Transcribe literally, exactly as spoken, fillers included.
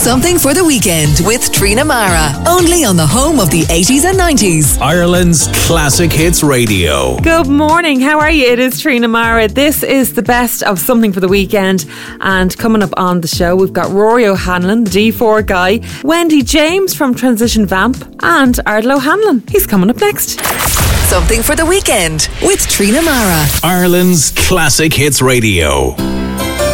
Something for the Weekend with Trina Mara. Only on the home of the eighties and nineties. Ireland's Classic Hits Radio. Good morning. How are you? It is Trina Mara. This is the best of Something for the Weekend. And coming up on the show, we've got Rory O'Hanlon, the D four guy, Wendy James from Transition Vamp, and Ardal O'Hanlon. He's coming up next. Something for the Weekend with Trina Mara. Ireland's Classic Hits Radio.